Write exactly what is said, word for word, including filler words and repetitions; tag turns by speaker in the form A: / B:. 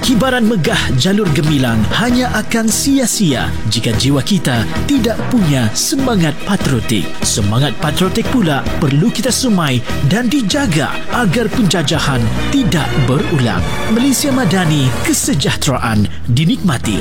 A: Kibaran megah jalur gemilang hanya akan sia-sia jika jiwa kita tidak punya semangat patriotik. Semangat patriotik pula perlu kita sumai dan dijaga agar penjajahan tidak berulang. Malaysia Madani, kesejahteraan dinikmati.